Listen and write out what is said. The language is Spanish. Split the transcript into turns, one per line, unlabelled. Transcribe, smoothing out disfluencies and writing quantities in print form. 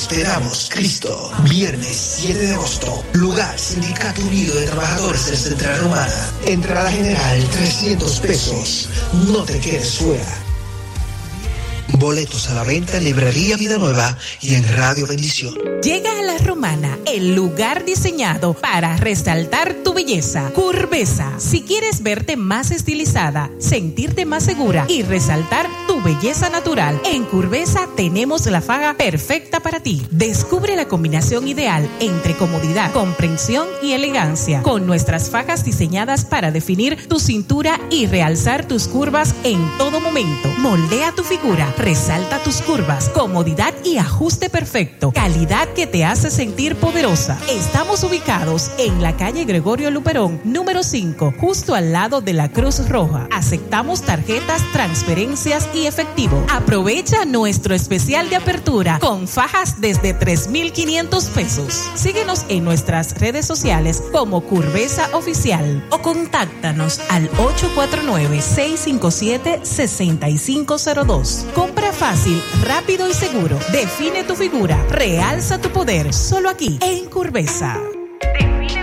esperamos, Cristo. Viernes 7 de agosto. Lugar, Sindicato Unido de Trabajadores del Central Romana. Entrada general, 300 pesos. No te quedes fuera. Boletos a la venta en Librería Vida Nueva y en Radio Bendición.
Llega a La Romana, el lugar diseñado para resaltar tu belleza. Curvesa. Si quieres verte más estilizada, sentirte más segura y resaltar tu belleza natural, en Curvesa tenemos la faja perfecta para ti. Descubre la combinación ideal entre comodidad, comprensión y elegancia, con nuestras fajas diseñadas para definir tu cintura y realzar tus curvas en todo momento. Moldea tu figura, resalta tus curvas, comodidad y ajuste perfecto, calidad que te hace sentir poderosa. Estamos ubicados en la calle Gregorio Luperón, número 5, justo al lado de la Cruz Roja. Aceptamos tarjetas, transferencias y efectivo. Aprovecha nuestro especial de apertura con fajas desde 3,500 pesos. Síguenos en nuestras redes sociales como Curvesa Oficial o contáctanos al 849-657-6502. Compra fácil, rápido y seguro. Define tu figura, realza tu poder, solo aquí en Curvesa.